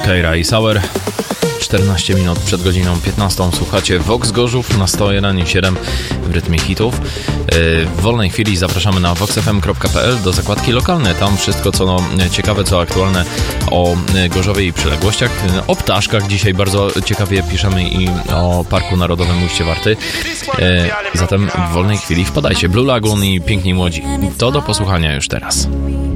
Keira i Sauer. 14 minut przed godziną 15 słuchacie Vox Gorzów na 101,7 w rytmie hitów. W wolnej chwili zapraszamy na voxfm.pl do zakładki lokalne. Tam wszystko co ciekawe, co aktualne o Gorzowie i przyległościach. O ptaszkach dzisiaj bardzo ciekawie piszemy i o Parku Narodowym Ujście Warty. Zatem w wolnej chwili wpadajcie. Blue Lagoon i Piękni Młodzi. To do posłuchania już teraz.